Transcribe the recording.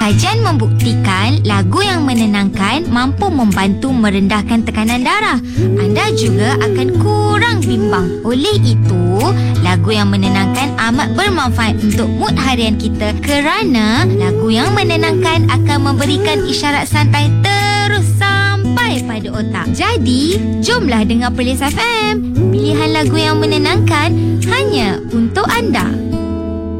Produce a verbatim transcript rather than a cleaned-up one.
Kajian membuktikan lagu yang menenangkan mampu membantu merendahkan tekanan darah. Anda juga akan kurang bimbang. Oleh itu, lagu yang menenangkan amat bermanfaat untuk mood harian kita kerana lagu yang menenangkan akan memberikan isyarat santai terus sampai pada otak. Jadi, jomlah dengar Perlis F M. Pilihan lagu yang menenangkan hanya untuk anda.